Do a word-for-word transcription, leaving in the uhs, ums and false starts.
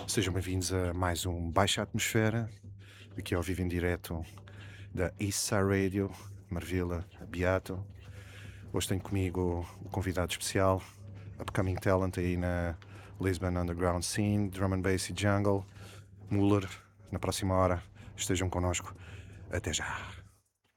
Sejam bem-vindos a mais um Baixa Atmosfera, aqui ao vivo em direto da East Side Radio, Marvila, Beato. Hoje tenho comigo o convidado especial, upcoming talent aí na Lisbon Underground Scene, Drum and Bass e Jungle, Muller. Na próxima hora estejam connosco. Até já.